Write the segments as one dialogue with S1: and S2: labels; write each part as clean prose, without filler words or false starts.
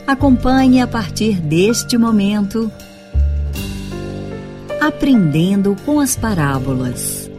S1: Acompanhe a partir deste momento Aprendendo com as Parábolas.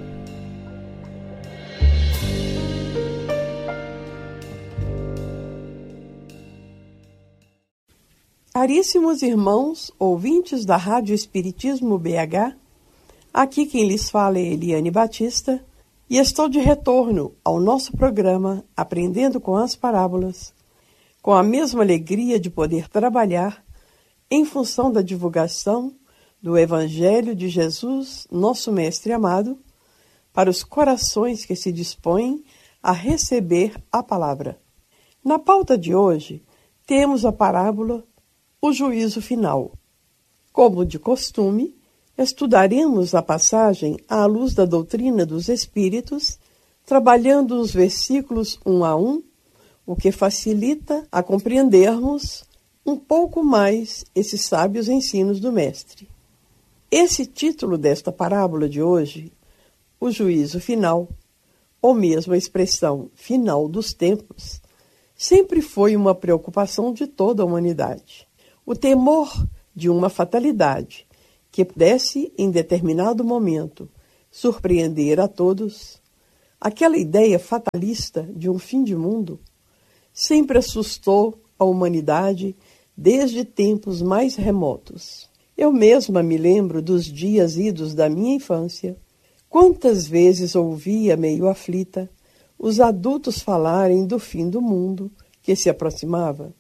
S2: Caríssimos irmãos, ouvintes da Rádio Espiritismo BH, aqui quem lhes fala é Eliane Batista e estou de retorno ao nosso programa Aprendendo com as Parábolas, com a mesma alegria de poder trabalhar em função da divulgação do Evangelho de Jesus, nosso Mestre amado, para os corações que se dispõem a receber a palavra. Na pauta de hoje, temos a parábola O Juízo Final. Como de costume, estudaremos a passagem à luz da doutrina dos Espíritos, trabalhando os versículos 1 a 1, o que facilita a compreendermos um pouco mais esses sábios ensinos do Mestre. Esse título desta parábola de hoje, O Juízo Final, ou mesmo a expressão final dos tempos, sempre foi uma preocupação de toda a humanidade. O temor de uma fatalidade que pudesse, em determinado momento, surpreender a todos, aquela ideia fatalista de um fim de mundo, sempre assustou a humanidade desde tempos mais remotos. Eu mesma me lembro dos dias idos da minha infância, quantas vezes ouvia, meio aflita, os adultos falarem do fim do mundo que se aproximava.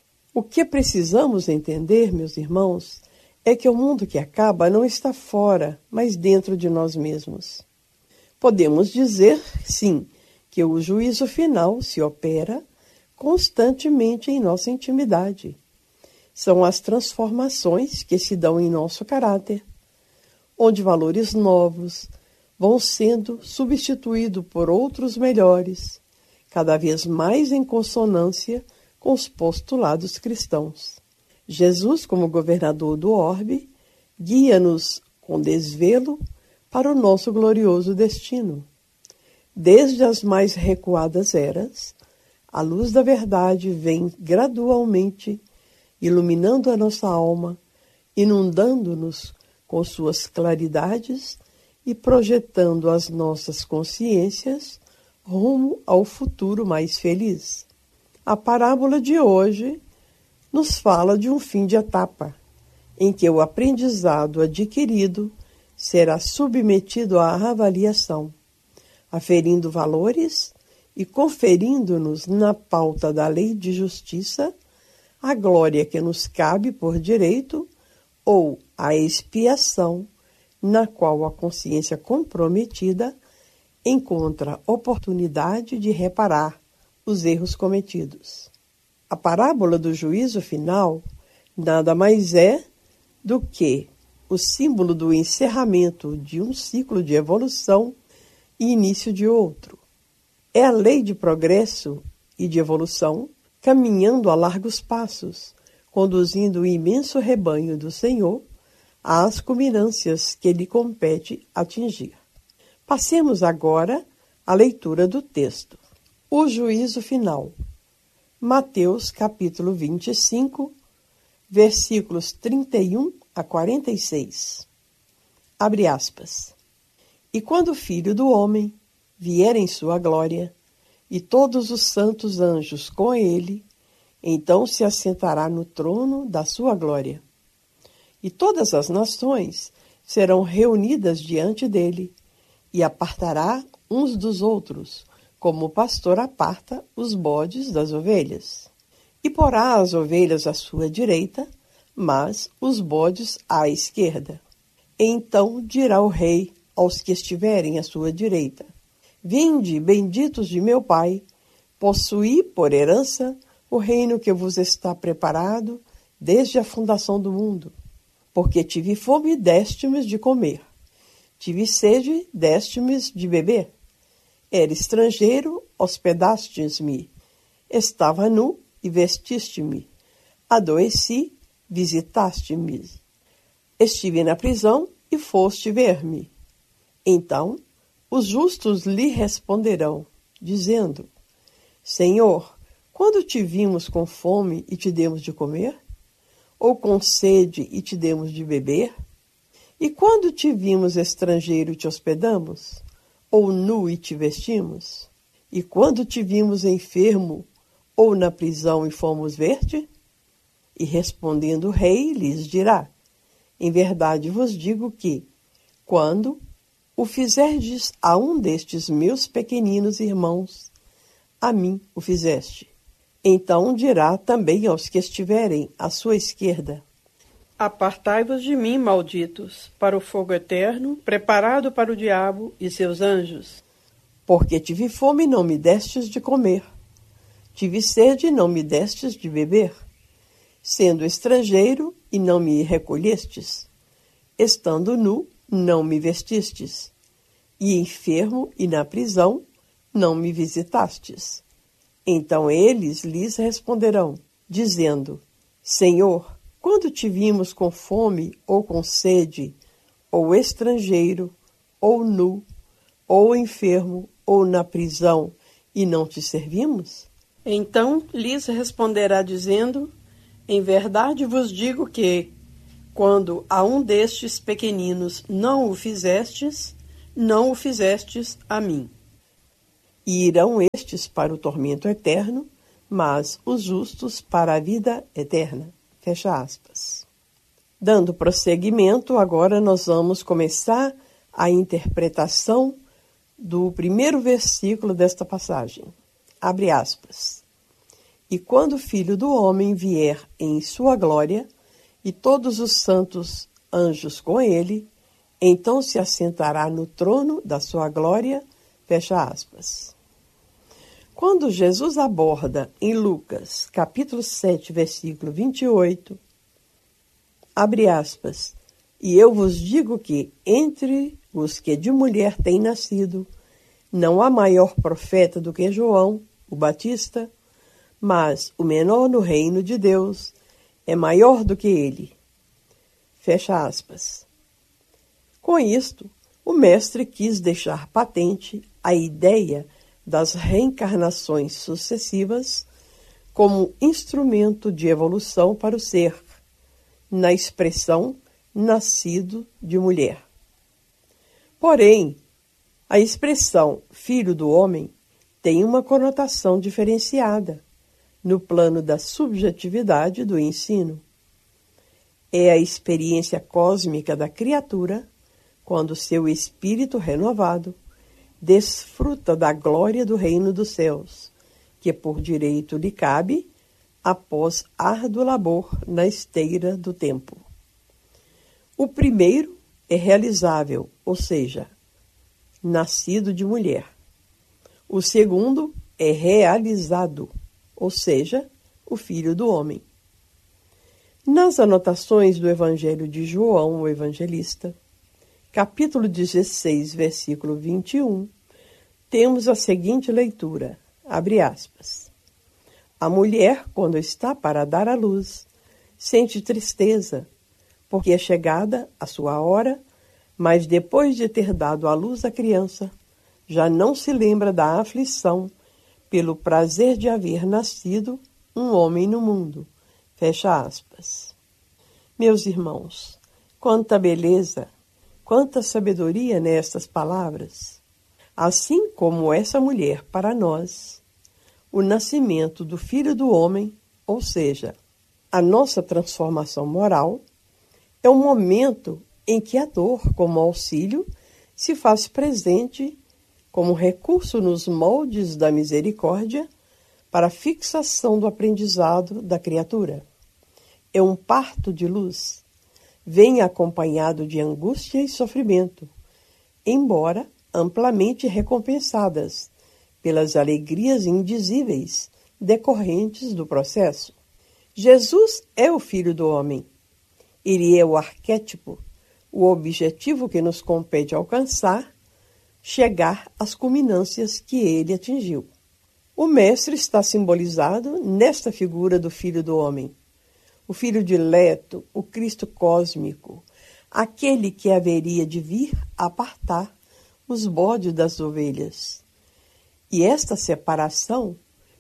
S2: O que precisamos entender, meus irmãos, é que o mundo que acaba não está fora, mas dentro de nós mesmos. Podemos dizer, sim, que o juízo final se opera constantemente em nossa intimidade. São as transformações que se dão em nosso caráter, onde valores novos vão sendo substituídos por outros melhores, cada vez mais em consonância com os postulados cristãos. Jesus, como governador do orbe, guia-nos com desvelo para o nosso glorioso destino. Desde as mais recuadas eras, a luz da verdade vem gradualmente iluminando a nossa alma, inundando-nos com suas claridades e projetando as nossas consciências rumo ao futuro mais feliz. A parábola de hoje nos fala de um fim de etapa, em que o aprendizado adquirido será submetido à avaliação, aferindo valores e conferindo-nos na pauta da lei de justiça a glória que nos cabe por direito ou a expiação na qual a consciência comprometida encontra oportunidade de reparar os erros cometidos. A parábola do juízo final nada mais é do que o símbolo do encerramento de um ciclo de evolução e início de outro. É a lei de progresso e de evolução caminhando a largos passos, conduzindo o imenso rebanho do Senhor às culminâncias que lhe compete atingir. Passemos agora à leitura do texto. O juízo final. Mateus, capítulo 25, versículos 31 a 46. Abre aspas. E quando o Filho do Homem vier em sua glória, e todos os santos anjos com ele, então se assentará no trono da sua glória. E todas as nações serão reunidas diante dele, e apartará uns dos outros, como o pastor aparta os bodes das ovelhas. E porá as ovelhas à sua direita, mas os bodes à esquerda. Então dirá o rei aos que estiverem à sua direita: Vinde, benditos de meu Pai, possuí por herança o reino que vos está preparado desde a fundação do mundo. Porque tive fome, deste-me de comer. Tive sede, deste-me de beber. Era estrangeiro, hospedastes-me. Estava nu e vestiste-me. Adoeci, visitaste-me. Estive na prisão e foste ver-me. Então os justos lhe responderão, dizendo: Senhor, Quando te vimos com fome e te demos de comer? Ou com sede e te demos de beber? E quando te vimos estrangeiro, te hospedamos? Ou nu e te vestimos? E quando te vimos enfermo, ou na prisão e fomos ver-te? E respondendo o rei, lhes dirá: em verdade vos digo que, quando o fizerdes a um destes meus pequeninos irmãos, a mim o fizeste. Então dirá também aos que estiverem à sua esquerda: apartai-vos de mim, malditos, para o fogo eterno, preparado para o diabo e seus anjos. Porque tive fome e não me destes de comer, tive sede e não me destes de beber, sendo estrangeiro e não me recolhestes, estando nu, não me vestistes, e enfermo e na prisão, não me visitastes. Então eles lhes responderão, dizendo: Senhor, quando te vimos com fome ou com sede, ou estrangeiro, ou nu, ou enfermo, ou na prisão, e não te servimos? Então lhes responderá dizendo: em verdade vos digo que, quando a um destes pequeninos não o fizestes, não o fizestes a mim. E irão estes para o tormento eterno, mas os justos para a vida eterna. Fecha aspas. Dando prosseguimento, agora nós vamos começar a interpretação do primeiro versículo desta passagem. Abre aspas. E quando o Filho do Homem vier em sua glória, e todos os santos anjos com ele, então se assentará no trono da sua glória. Fecha aspas. Quando Jesus aborda em Lucas, capítulo 7, versículo 28, abre aspas, e eu vos digo que, entre os que de mulher têm nascido, não há maior profeta do que João, o Batista, mas o menor no reino de Deus é maior do que ele. Fecha aspas. Com isto, o mestre quis deixar patente a ideia das reencarnações sucessivas como instrumento de evolução para o ser, na expressão nascido de mulher. Porém, a expressão filho do homem tem uma conotação diferenciada no plano da subjetividade do ensino. É a experiência cósmica da criatura quando seu espírito renovado desfruta da glória do reino dos céus, que por direito lhe cabe após árduo labor na esteira do tempo. O primeiro é realizável, ou seja, nascido de mulher. O segundo é realizado, ou seja, o Filho do Homem. Nas anotações do Evangelho de João, o Evangelista, capítulo 16, versículo 21, temos a seguinte leitura, abre aspas. A mulher, quando está para dar à luz, sente tristeza, porque é chegada a sua hora, mas depois de ter dado à luz a criança, já não se lembra da aflição pelo prazer de haver nascido um homem no mundo. Fecha aspas. Meus irmãos, quanta beleza, quanta sabedoria nestas palavras. Assim como essa mulher para nós, o nascimento do Filho do Homem, ou seja, a nossa transformação moral, é um momento em que a dor, como auxílio, se faz presente como recurso nos moldes da misericórdia para a fixação do aprendizado da criatura. É um parto de luz, vem acompanhado de angústia e sofrimento, embora amplamente recompensadas pelas alegrias indizíveis decorrentes do processo. Jesus é o Filho do Homem. Ele é o arquétipo, o objetivo que nos compete alcançar, chegar às culminâncias que ele atingiu. O Mestre está simbolizado nesta figura do Filho do Homem, o Filho dileto, o Cristo cósmico, aquele que haveria de vir apartar os bodes das ovelhas. E esta separação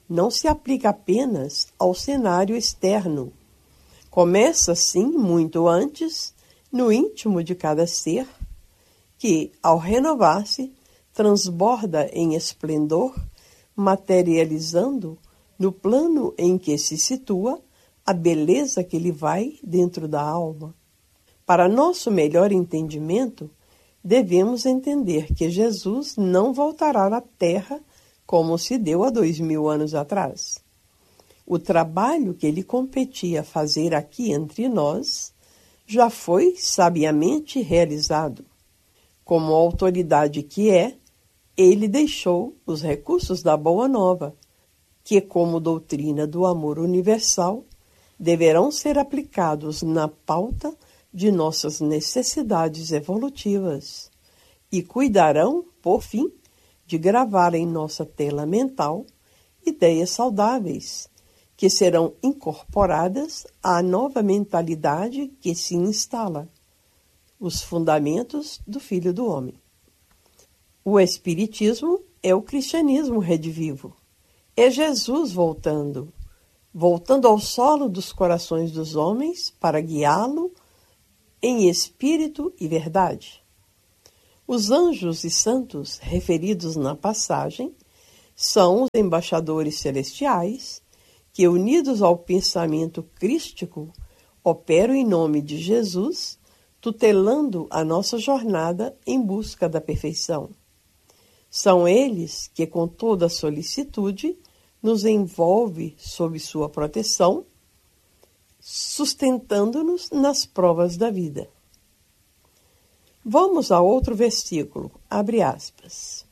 S2: não se aplica apenas ao cenário externo. Começa, sim, muito antes, no íntimo de cada ser, que, ao renovar-se, transborda em esplendor, materializando, no plano em que se situa, a beleza que lhe vai dentro da alma. Para nosso melhor entendimento, devemos entender que Jesus não voltará à Terra como se deu há 2000 anos atrás. O trabalho que lhe competia fazer aqui entre nós já foi sabiamente realizado. Como autoridade que é, ele deixou os recursos da Boa Nova, que, como doutrina do amor universal, deverão ser aplicados na pauta de nossas necessidades evolutivas e cuidarão, por fim, de gravar em nossa tela mental ideias saudáveis, que serão incorporadas à nova mentalidade que se instala, os fundamentos do Filho do Homem. O Espiritismo é o cristianismo redivivo. É Jesus voltando ao solo dos corações dos homens para guiá-lo em espírito e verdade. Os anjos e santos referidos na passagem são os embaixadores celestiais que, unidos ao pensamento crístico, operam em nome de Jesus, tutelando a nossa jornada em busca da perfeição. São eles que, com toda solicitude, nos envolve sob sua proteção, sustentando-nos nas provas da vida. Vamos a outro versículo, abre aspas.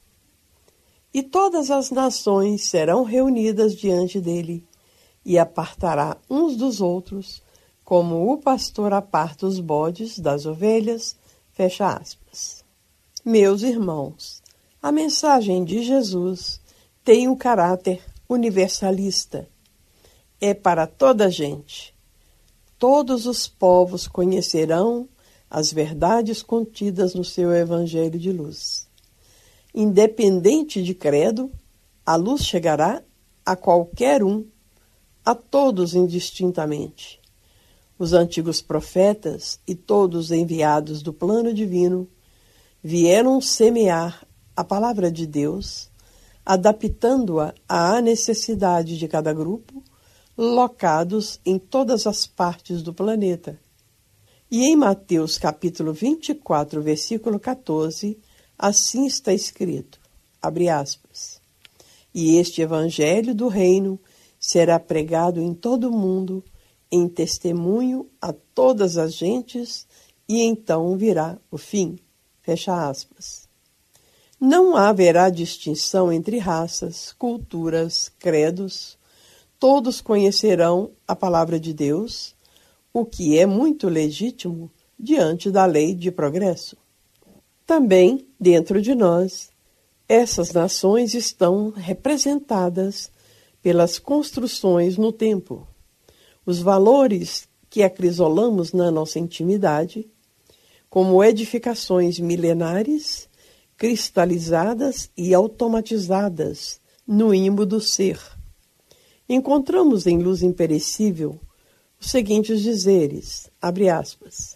S2: E todas as nações serão reunidas diante dele, e apartará uns dos outros, como o pastor aparta os bodes das ovelhas, fecha aspas. Meus irmãos, a mensagem de Jesus tem um caráter universalista. É para toda a gente. Todos os povos conhecerão as verdades contidas no seu Evangelho de luz. Independente de credo, a luz chegará a qualquer um, a todos indistintamente. Os antigos profetas e todos enviados do plano divino vieram semear a palavra de Deus, adaptando-a à necessidade de cada grupo, locados em todas as partes do planeta. E em Mateus capítulo 24, versículo 14, assim está escrito, abre aspas, e este evangelho do reino será pregado em todo o mundo, em testemunho a todas as gentes, e então virá o fim, fecha aspas. Não haverá distinção entre raças, culturas, credos, todos conhecerão a palavra de Deus, o que é muito legítimo diante da lei de progresso. Também, dentro de nós, essas nações estão representadas pelas construções no tempo, os valores que acrisolamos na nossa intimidade, como edificações milenares, cristalizadas e automatizadas no ímbo do ser. Encontramos em Luz Imperecível os seguintes dizeres, abre aspas,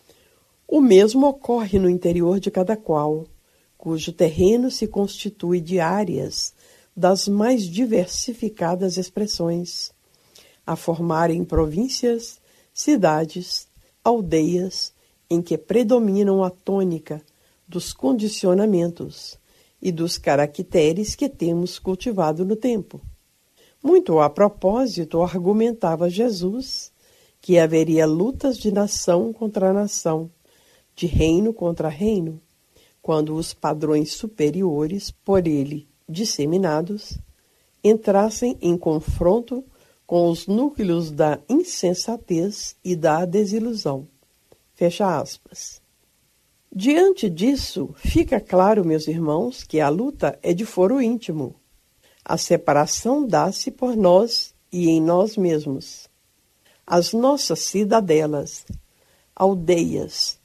S2: o mesmo ocorre no interior de cada qual, cujo terreno se constitui de áreas das mais diversificadas expressões, a formarem províncias, cidades, aldeias, em que predominam a tônica dos condicionamentos e dos caracteres que temos cultivado no tempo. Muito a propósito, argumentava Jesus que haveria lutas de nação contra nação, de reino contra reino, quando os padrões superiores, por ele disseminados, entrassem em confronto com os núcleos da insensatez e da desilusão. Fecha aspas. Diante disso, fica claro, meus irmãos, que a luta é de foro íntimo. A separação dá-se por nós e em nós mesmos. As nossas cidadelas, aldeias,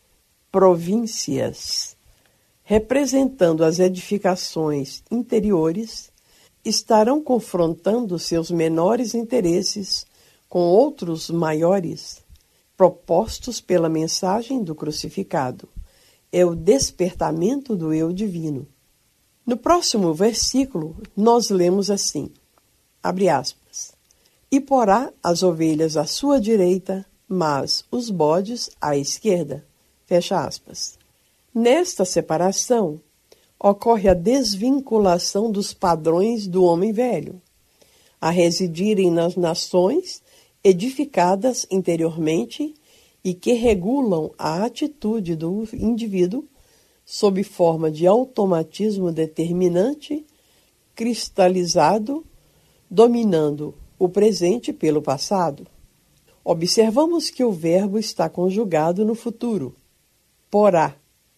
S2: províncias, representando as edificações interiores, estarão confrontando seus menores interesses com outros maiores, propostos pela mensagem do crucificado. É o despertamento do eu divino. No próximo versículo, nós lemos assim, abre aspas, e porá as ovelhas à sua direita, mas os bodes à esquerda, fecha aspas. Nesta separação, ocorre a desvinculação dos padrões do homem velho, a residirem nas nações edificadas interiormente e que regulam a atitude do indivíduo sob forma de automatismo determinante, cristalizado, dominando o presente pelo passado. Observamos que o verbo está conjugado no futuro, porá.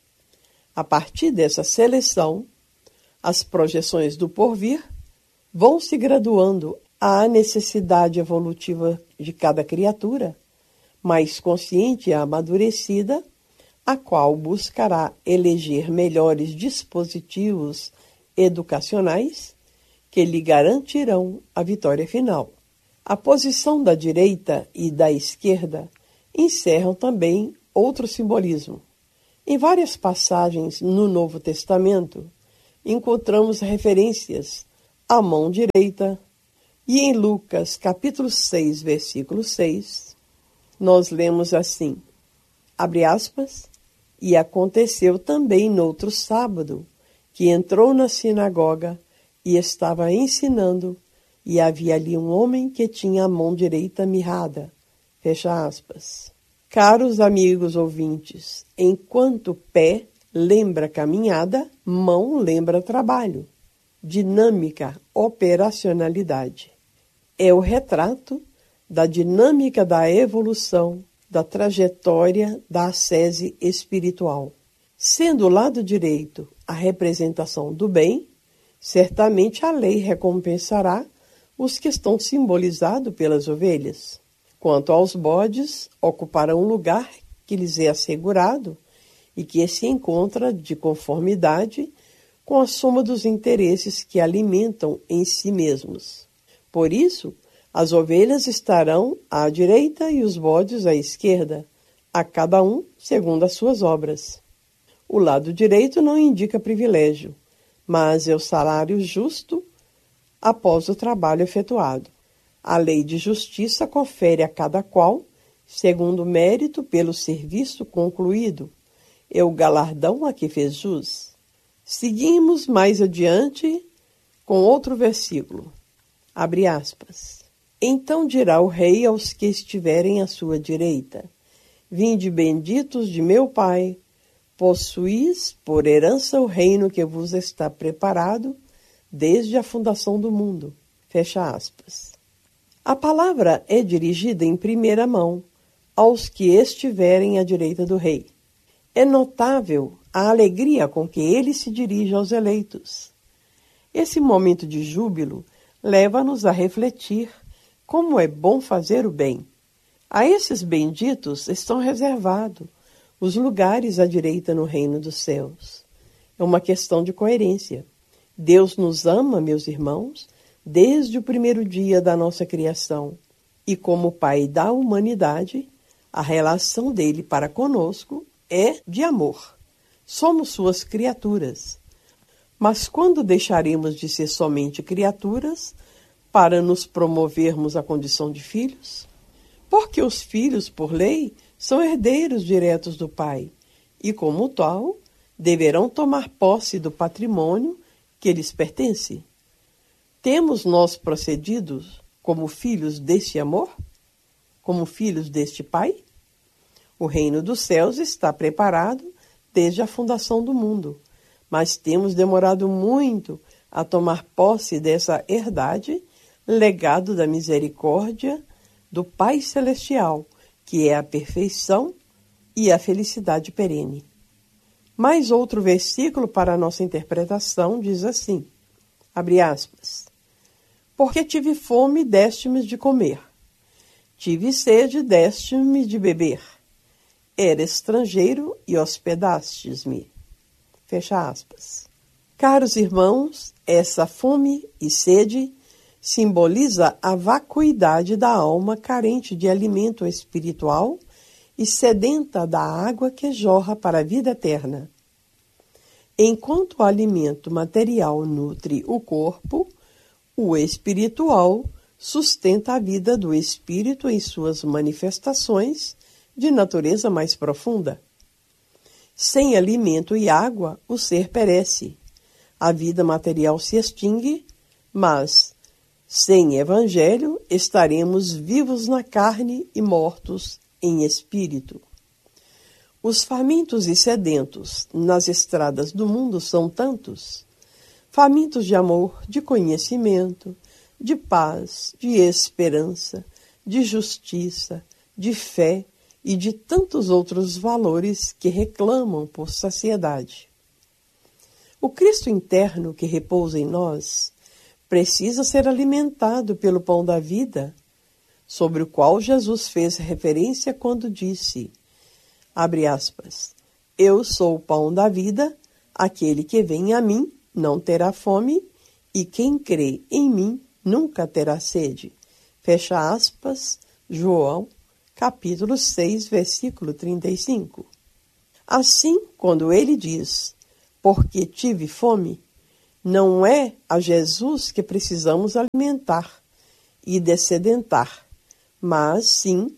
S2: A partir dessa seleção, as projeções do porvir vão se graduando à necessidade evolutiva de cada criatura, mais consciente e amadurecida, a qual buscará eleger melhores dispositivos educacionais que lhe garantirão a vitória final. A posição da direita e da esquerda encerram também outro simbolismo. Em várias passagens no Novo Testamento, encontramos referências à mão direita, e em Lucas, capítulo 6, versículo 6, nós lemos assim, abre aspas, e aconteceu também noutro sábado, que entrou na sinagoga e estava ensinando, e havia ali um homem que tinha a mão direita mirrada, fecha aspas. Caros amigos ouvintes, enquanto pé lembra caminhada, mão lembra trabalho, dinâmica, operacionalidade. É o retrato da dinâmica da evolução, da trajetória da ascese espiritual. Sendo o lado direito a representação do bem, certamente a lei recompensará os que estão simbolizados pelas ovelhas. Quanto aos bodes, ocuparão um lugar que lhes é assegurado e que se encontra de conformidade com a soma dos interesses que alimentam em si mesmos. Por isso, as ovelhas estarão à direita e os bodes à esquerda, a cada um segundo as suas obras. O lado direito não indica privilégio, mas é o salário justo após o trabalho efetuado. A lei de justiça confere a cada qual, segundo o mérito pelo serviço concluído, é o galardão a que fez jus. Seguimos mais adiante com outro versículo. Abre aspas. Então dirá o rei aos que estiverem à sua direita, vinde benditos de meu Pai, possuís por herança o reino que vos está preparado desde a fundação do mundo. Fecha aspas. A palavra é dirigida em primeira mão aos que estiverem à direita do rei. É notável a alegria com que ele se dirige aos eleitos. Esse momento de júbilo leva-nos a refletir como é bom fazer o bem. A esses benditos estão reservados os lugares à direita no reino dos céus. É uma questão de coerência. Deus nos ama, meus irmãos, desde o primeiro dia da nossa criação. E como Pai da humanidade, a relação dele para conosco é de amor. Somos suas criaturas. Mas quando deixaremos de ser somente criaturas para nos promovermos à condição de filhos? Porque os filhos, por lei, são herdeiros diretos do Pai e, como tal, deverão tomar posse do patrimônio que lhes pertence. Temos nós procedido como filhos deste amor? Como filhos deste Pai? O reino dos céus está preparado desde a fundação do mundo, mas temos demorado muito a tomar posse dessa herdade, legado da misericórdia do Pai Celestial, que é a perfeição e a felicidade perene. Mais outro versículo para a nossa interpretação diz assim, abre aspas, porque tive fome, deste-me de comer. Tive sede, deste-me de beber. Era estrangeiro e hospedastes-me. Fecha aspas. Caros irmãos, essa fome e sede simboliza a vacuidade da alma carente de alimento espiritual e sedenta da água que jorra para a vida eterna. Enquanto o alimento material nutre o corpo, o espiritual sustenta a vida do espírito em suas manifestações de natureza mais profunda. Sem alimento e água, o ser perece. A vida material se extingue, mas, sem evangelho, estaremos vivos na carne e mortos em espírito. Os famintos e sedentos nas estradas do mundo são tantos, famintos de amor, de conhecimento, de paz, de esperança, de justiça, de fé e de tantos outros valores que reclamam por saciedade. O Cristo interno que repousa em nós precisa ser alimentado pelo pão da vida, sobre o qual Jesus fez referência quando disse, abre aspas, eu sou o pão da vida, aquele que vem a mim não terá fome, e quem crê em mim nunca terá sede. Fecha aspas, João, capítulo 6, versículo 35. Assim, quando ele diz, porque tive fome, não é a Jesus que precisamos alimentar e dessedentar, mas sim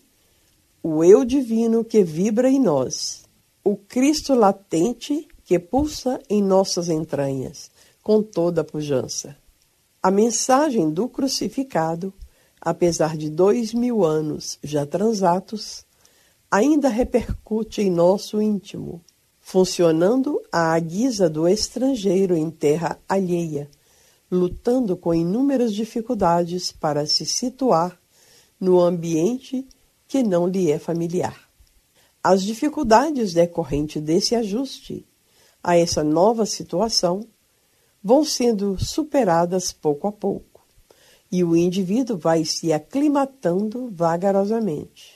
S2: o eu divino que vibra em nós, o Cristo latente que pulsa em nossas entranhas, com toda a pujança. A mensagem do crucificado, apesar de 2000 anos já transatos, ainda repercute em nosso íntimo, funcionando à guisa do estrangeiro em terra alheia, lutando com inúmeras dificuldades para se situar no ambiente que não lhe é familiar. As dificuldades decorrentes desse ajuste a essa nova situação vão sendo superadas pouco a pouco, e o indivíduo vai se aclimatando vagarosamente.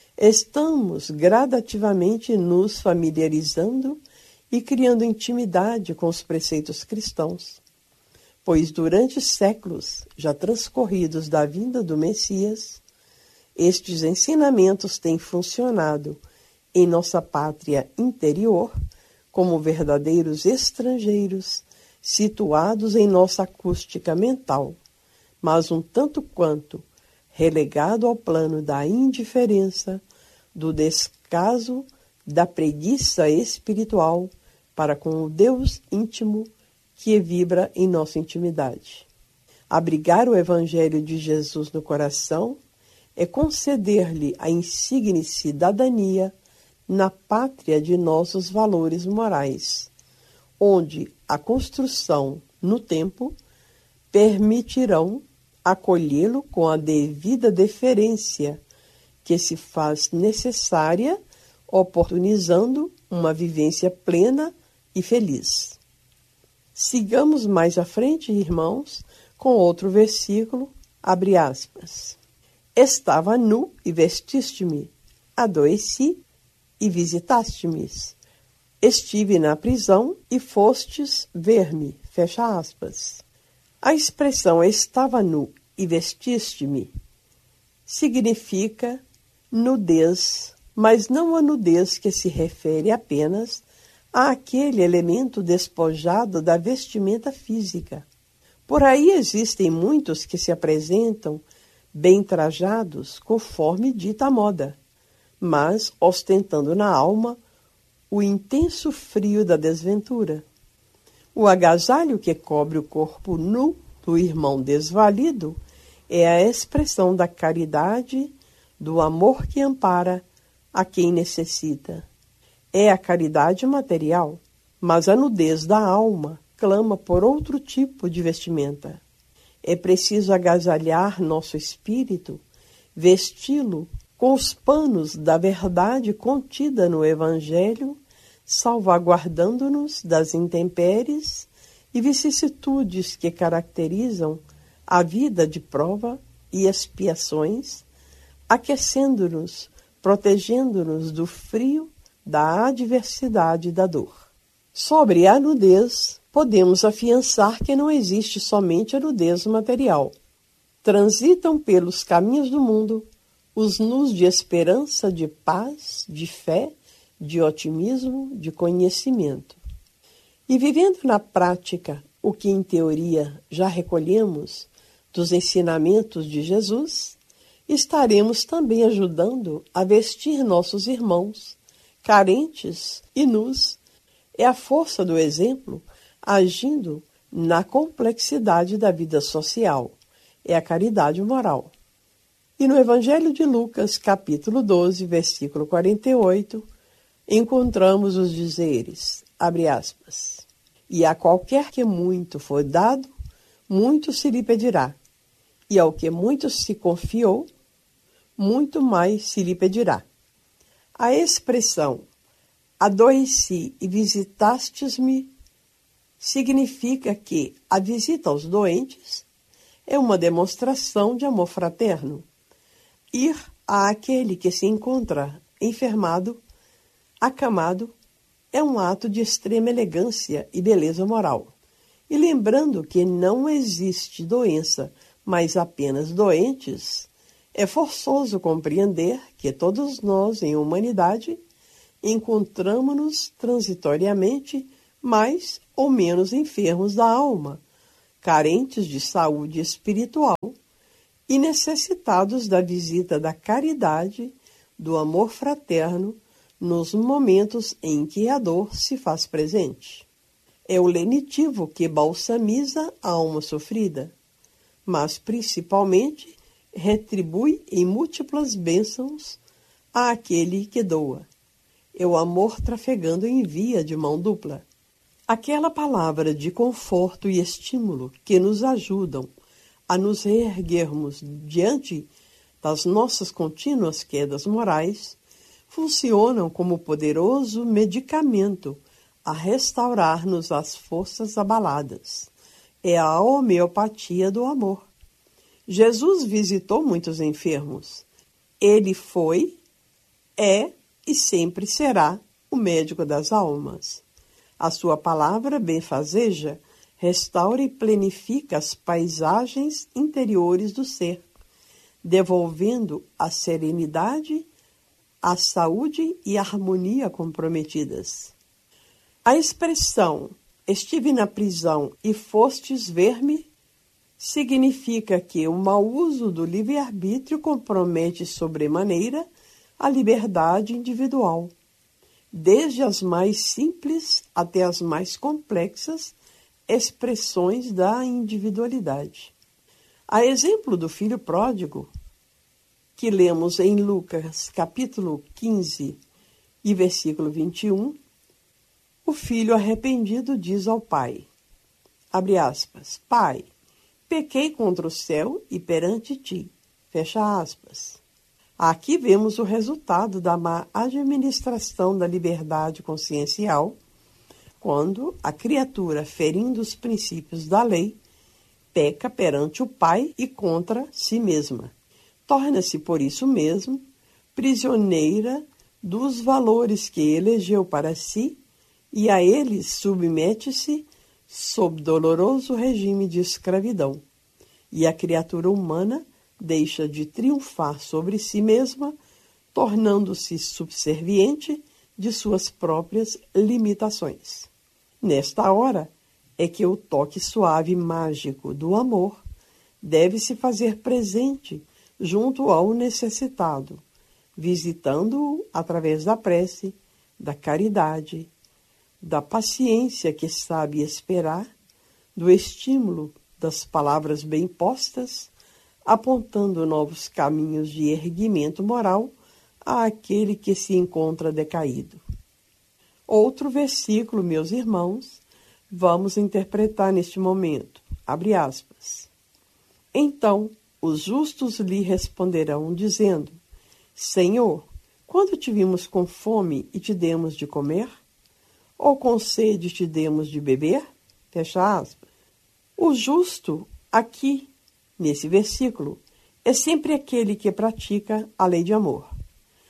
S2: Estamos gradativamente nos familiarizando e criando intimidade com os preceitos cristãos, pois durante séculos já transcorridos da vinda do Messias, estes ensinamentos têm funcionado em nossa pátria interior como verdadeiros estrangeiros situados em nossa acústica mental, mas um tanto quanto relegado ao plano da indiferença, do descaso, da preguiça espiritual para com o Deus íntimo que vibra em nossa intimidade. Abrigar o Evangelho de Jesus no coração é conceder-lhe a insigne cidadania na pátria de nossos valores morais, onde a construção no tempo permitirão acolhê-lo com a devida deferência que se faz necessária, oportunizando uma vivência plena e feliz. Sigamos mais à frente, irmãos, com outro versículo, abre aspas. Estava nu e vestiste-me, adoeci e visitaste-me. Estive na prisão e fostes ver-me, fecha aspas. A expressão estava nu e vestiste-me significa nudez, mas não a nudez que se refere apenas àquele elemento despojado da vestimenta física. Por aí existem muitos que se apresentam bem trajados conforme dita a moda, mas ostentando na alma o intenso frio da desventura. O agasalho que cobre o corpo nu do irmão desvalido é a expressão da caridade, do amor que ampara a quem necessita. É a caridade material, mas a nudez da alma clama por outro tipo de vestimenta. É preciso agasalhar nosso espírito, vesti-lo com os panos da verdade contida no Evangelho, salvaguardando-nos das intempéries e vicissitudes que caracterizam a vida de prova e expiações, aquecendo-nos, protegendo-nos do frio, da adversidade e da dor. Sobre a nudez, podemos afiançar que não existe somente a nudez material. Transitam pelos caminhos do mundo os nus de esperança, de paz, de fé, de otimismo, de conhecimento. E vivendo na prática o que em teoria já recolhemos dos ensinamentos de Jesus, estaremos também ajudando a vestir nossos irmãos, carentes e nus. É a força do exemplo agindo na complexidade da vida social. É a caridade moral. E no Evangelho de Lucas, capítulo 12, versículo 48, encontramos os dizeres, abre aspas, e a qualquer que muito for dado, muito se lhe pedirá, e ao que muito se confiou, muito mais se lhe pedirá. A expressão adoeci e visitastes-me significa que a visita aos doentes é uma demonstração de amor fraterno. Ir àquele que se encontra enfermado, acamado, é um ato de extrema elegância e beleza moral. E lembrando que não existe doença, mas apenas doentes, é forçoso compreender que todos nós, em humanidade, encontramo-nos transitoriamente mais ou menos enfermos da alma, carentes de saúde espiritual e necessitados da visita da caridade, do amor fraterno, nos momentos em que a dor se faz presente. É o lenitivo que balsamiza a alma sofrida, mas principalmente retribui em múltiplas bênçãos àquele que doa. É o amor trafegando em via de mão dupla. Aquela palavra de conforto e estímulo que nos ajudam a nos reerguermos diante das nossas contínuas quedas morais, funcionam como poderoso medicamento a restaurar-nos as forças abaladas. É a homeopatia do amor. Jesus visitou muitos enfermos. Ele foi, é e sempre será o médico das almas. A sua palavra benfazeja restaura e planifica as paisagens interiores do ser, devolvendo a serenidade, a saúde e a harmonia comprometidas. A expressão "estive na prisão e fostes ver-me" significa que o mau uso do livre-arbítrio compromete sobremaneira a liberdade individual, desde as mais simples até as mais complexas expressões da individualidade. A exemplo do filho pródigo, que lemos em Lucas, capítulo 15 e versículo 21, o filho arrependido diz ao pai, abre aspas, Pai, pequei contra o céu e perante ti, fecha aspas. Aqui vemos o resultado da má administração da liberdade consciencial, quando a criatura, ferindo os princípios da lei, peca perante o Pai e contra si mesma. Torna-se, por isso mesmo, prisioneira dos valores que elegeu para si e a eles submete-se sob doloroso regime de escravidão. E a criatura humana deixa de triunfar sobre si mesma, tornando-se subserviente de suas próprias limitações. Nesta hora é que o toque suave e mágico do amor deve se fazer presente junto ao necessitado, visitando-o através da prece, da caridade, da paciência que sabe esperar, do estímulo das palavras bem postas, apontando novos caminhos de erguimento moral àquele que se encontra decaído. Outro versículo, meus irmãos, vamos interpretar neste momento. Abre aspas. Então os justos lhe responderão, dizendo, Senhor, quando te vimos com fome e te demos de comer? Ou com sede te demos de beber? Fecha aspas. O justo, aqui, nesse versículo, é sempre aquele que pratica a lei de amor,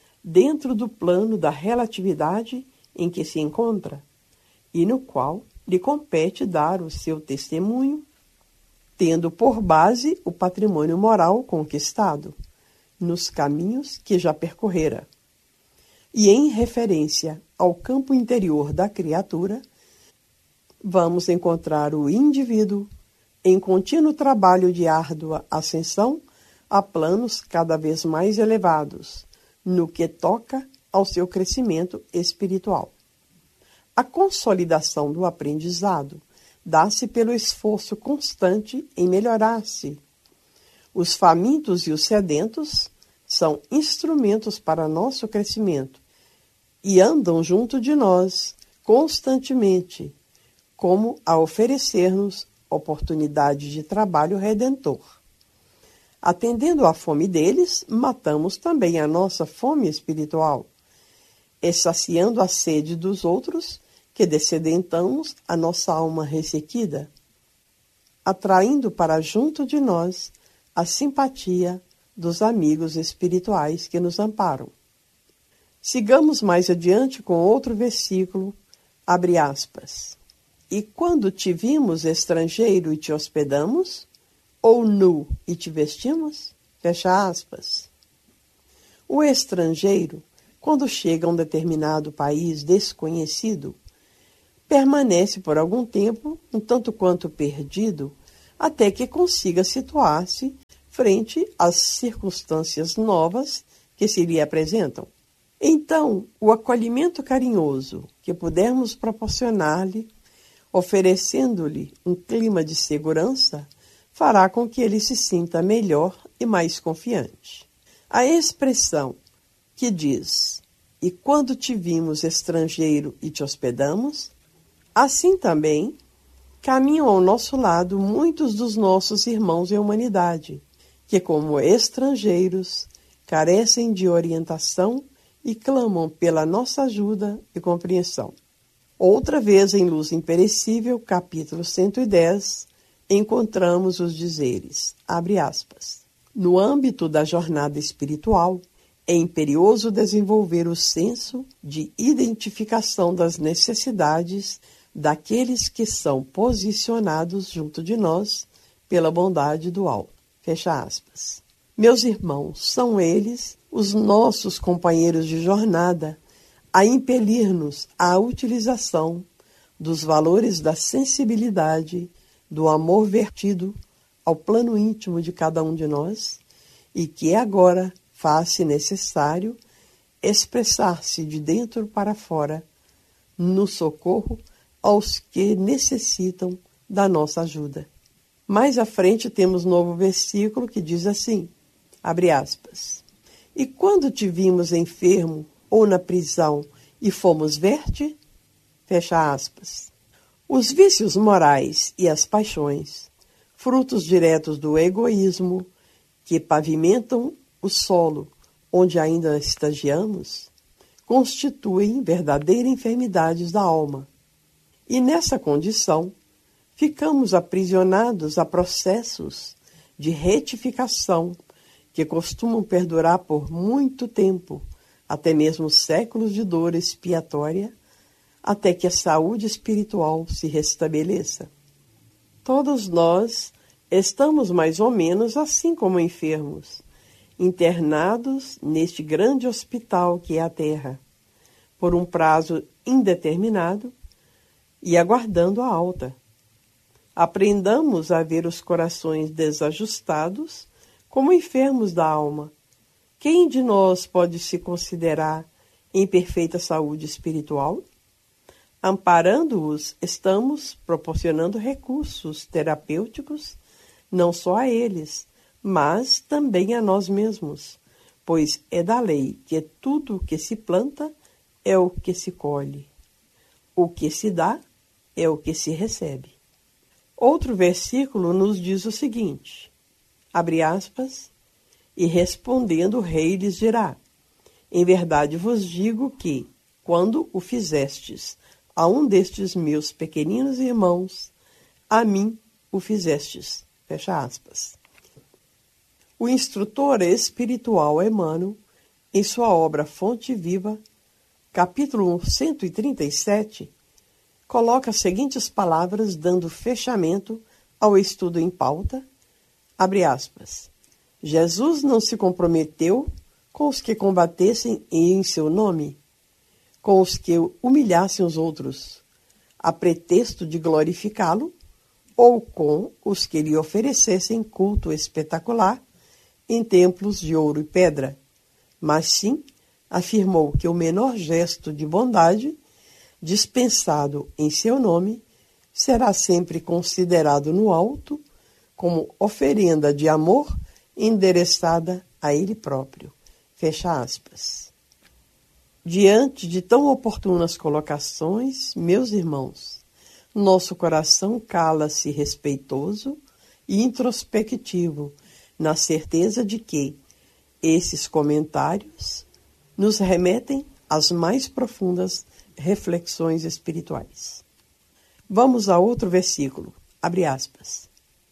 S2: dentro do plano da relatividade em que se encontra, e no qual lhe compete dar o seu testemunho, tendo por base o patrimônio moral conquistado, nos caminhos que já percorrera. E em referência ao campo interior da criatura, vamos encontrar o indivíduo em contínuo trabalho de árdua ascensão a planos cada vez mais elevados, no que toca ao seu crescimento espiritual. A consolidação do aprendizado dá-se pelo esforço constante em melhorar-se. Os famintos e os sedentos são instrumentos para nosso crescimento e andam junto de nós constantemente, como a oferecer-nos oportunidade de trabalho redentor. Atendendo à fome deles, matamos também a nossa fome espiritual, saciando a sede dos outros, que descedentamos a nossa alma ressequida, atraindo para junto de nós a simpatia dos amigos espirituais que nos amparam. Sigamos mais adiante com outro versículo, abre aspas. E quando te vimos estrangeiro e te hospedamos, ou nu e te vestimos? Fecha aspas. O estrangeiro, quando chega a um determinado país desconhecido, permanece por algum tempo, um tanto quanto perdido, até que consiga situar-se frente às circunstâncias novas que se lhe apresentam. Então, o acolhimento carinhoso que pudermos proporcionar-lhe, oferecendo-lhe um clima de segurança, fará com que ele se sinta melhor e mais confiante. A expressão que diz, e quando te vimos estrangeiro e te hospedamos, assim também caminham ao nosso lado muitos dos nossos irmãos em humanidade, que como estrangeiros carecem de orientação e clamam pela nossa ajuda e compreensão. Outra vez em Luz Imperecível, capítulo 110, encontramos os dizeres, abre aspas, no âmbito da jornada espiritual, é imperioso desenvolver o senso de identificação das necessidades daqueles que são posicionados junto de nós pela bondade do alto. Fecha aspas. Meus irmãos, são eles, os nossos companheiros de jornada, a impelir-nos à utilização dos valores da sensibilidade, do amor vertido ao plano íntimo de cada um de nós, e que agora faz-se necessário expressar-se de dentro para fora no socorro aos que necessitam da nossa ajuda. Mais à frente temos novo versículo que diz assim, abre aspas, e quando te vimos enfermo ou na prisão e fomos ver-te, fecha aspas. Os vícios morais e as paixões, frutos diretos do egoísmo, que pavimentam o solo onde ainda estagiamos, constituem verdadeiras enfermidades da alma. E nessa condição, ficamos aprisionados a processos de retificação que costumam perdurar por muito tempo, até mesmo séculos de dor expiatória, até que a saúde espiritual se restabeleça. Todos nós estamos mais ou menos assim como enfermos, internados neste grande hospital que é a Terra, por um prazo indeterminado e aguardando a alta. Aprendamos a ver os corações desajustados como enfermos da alma. Quem de nós pode se considerar em perfeita saúde espiritual? Amparando-os, estamos proporcionando recursos terapêuticos, não só a eles, mas também a nós mesmos, pois é da lei que tudo o que se planta é o que se colhe. O que se dá é o que se recebe. Outro versículo nos diz o seguinte, abre aspas, e respondendo o rei lhes dirá, em verdade vos digo que, quando o fizestes a um destes meus pequeninos irmãos, a mim o fizestes. Fecha aspas. O instrutor espiritual Emmanuel, em sua obra Fonte Viva, capítulo 137, coloca as seguintes palavras dando fechamento ao estudo em pauta, abre aspas, Jesus não se comprometeu com os que combatessem em seu nome, com os que humilhassem os outros, a pretexto de glorificá-lo, ou com os que lhe oferecessem culto espetacular em templos de ouro e pedra, mas sim afirmou que o menor gesto de bondade, dispensado em seu nome, será sempre considerado no alto como oferenda de amor endereçada a ele próprio. Fecha aspas. Diante de tão oportunas colocações, meus irmãos, nosso coração cala-se respeitoso e introspectivo na certeza de que esses comentários nos remetem às mais profundas reflexões espirituais. Vamos a outro versículo, abre aspas.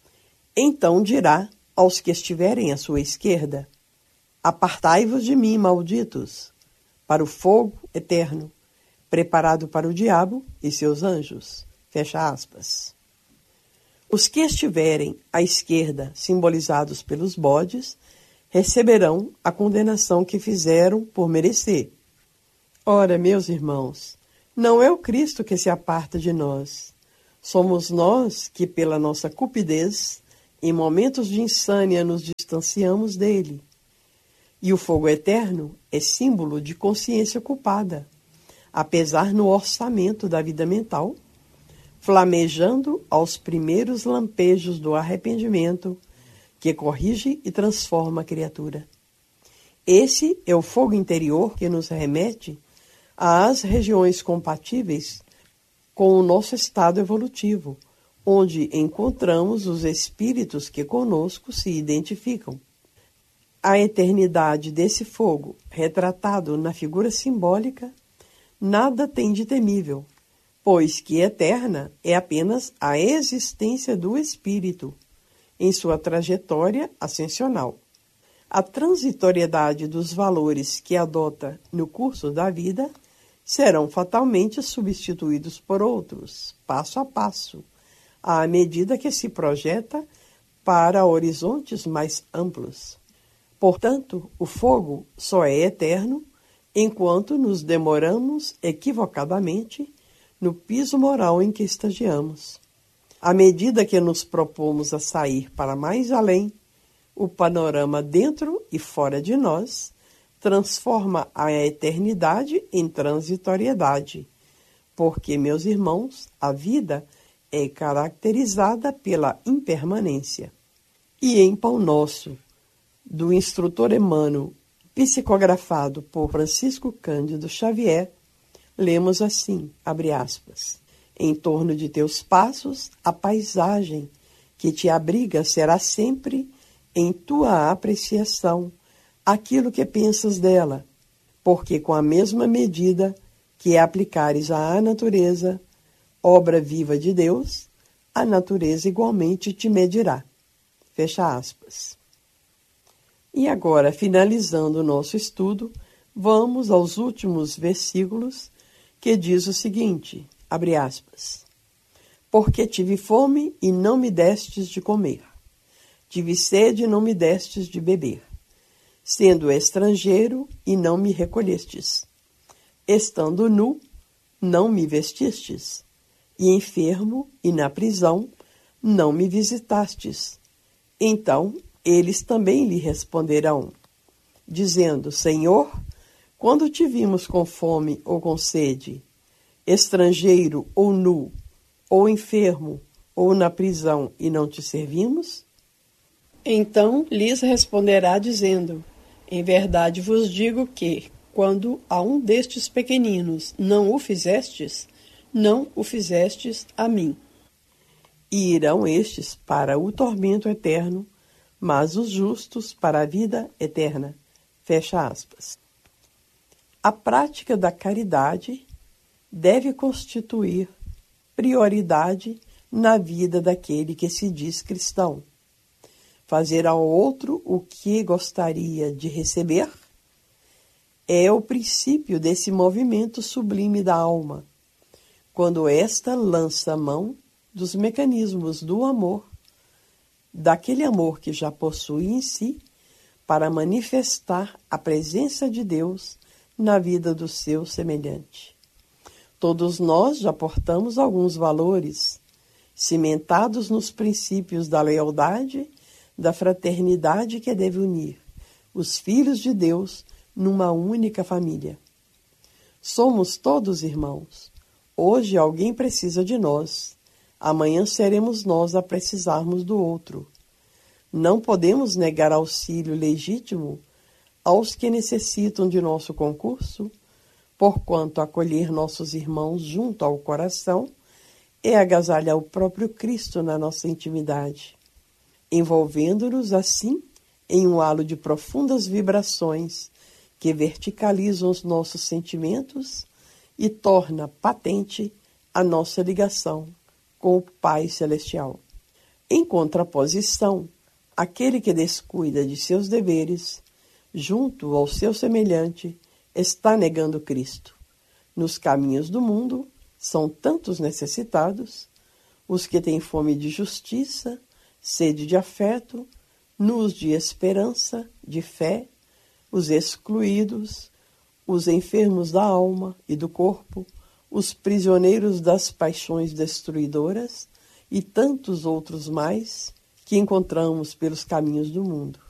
S2: Então dirá aos que estiverem à sua esquerda, apartai-vos de mim, malditos, para o fogo eterno, preparado para o diabo e seus anjos. Fecha aspas. Os que estiverem à esquerda, simbolizados pelos bodes, receberão a condenação que fizeram por merecer. Ora, meus irmãos, não é o Cristo que se aparta de nós. Somos nós que, pela nossa cupidez, em momentos de insânia, nos distanciamos dele. E o fogo eterno é símbolo de consciência culpada, apesar no orçamento da vida mental, flamejando aos primeiros lampejos do arrependimento, que corrige e transforma a criatura. Esse é o fogo interior que nos remete às regiões compatíveis com o nosso estado evolutivo, onde encontramos os espíritos que conosco se identificam. A eternidade desse fogo, retratado na figura simbólica, nada tem de temível, pois que eterna é apenas a existência do espírito em sua trajetória ascensional. A transitoriedade dos valores que adota no curso da vida serão fatalmente substituídos por outros, passo a passo, à medida que se projeta para horizontes mais amplos. Portanto, o fogo só é eterno enquanto nos demoramos equivocadamente no piso moral em que estagiamos. À medida que nos propomos a sair para mais além, o panorama dentro e fora de nós transforma a eternidade em transitoriedade, porque, meus irmãos, a vida é caracterizada pela impermanência. E em Pão Nosso, do instrutor Emmanuel, psicografado por Francisco Cândido Xavier, lemos assim, abre aspas, em torno de teus passos, a paisagem que te abriga será sempre, em tua apreciação, aquilo que pensas dela, porque com a mesma medida que aplicares à natureza, obra viva de Deus, a natureza igualmente te medirá. Fecha aspas. E agora, finalizando o nosso estudo, vamos aos últimos versículos que diz o seguinte, abre aspas, porque tive fome e não me destes de comer, tive sede e não me destes de beber, sendo estrangeiro e não me recolhestes, estando nu, não me vestistes, e enfermo e na prisão, não me visitastes. Então eles também lhe responderão, dizendo, Senhor, quando te vimos com fome ou com sede, estrangeiro ou nu, ou enfermo, ou na prisão, e não te servimos? Então lhes responderá dizendo, em verdade vos digo que, quando a um destes pequeninos não o fizestes, não o fizestes a mim. E irão estes para o tormento eterno, mas os justos para a vida eterna. Fecha aspas. A prática da caridade deve constituir prioridade na vida daquele que se diz cristão. Fazer ao outro o que gostaria de receber é o princípio desse movimento sublime da alma, quando esta lança mão dos mecanismos do amor, daquele amor que já possui em si, para manifestar a presença de Deus na vida do seu semelhante. Todos nós já portamos alguns valores, cimentados nos princípios da lealdade, da fraternidade que deve unir os filhos de Deus numa única família. Somos todos irmãos. Hoje alguém precisa de nós. Amanhã seremos nós a precisarmos do outro. Não podemos negar auxílio legítimo aos que necessitam de nosso concurso, porquanto acolher nossos irmãos junto ao coração é agasalhar o próprio Cristo na nossa intimidade, envolvendo-nos assim em um halo de profundas vibrações que verticalizam os nossos sentimentos e torna patente a nossa ligação com o Pai Celestial. Em contraposição, aquele que descuida de seus deveres, junto ao seu semelhante, está negando Cristo. Nos caminhos do mundo são tantos necessitados, os que têm fome de justiça, sede de afeto, nus de esperança, de fé, os excluídos, os enfermos da alma e do corpo, os prisioneiros das paixões destruidoras e tantos outros mais que encontramos pelos caminhos do mundo.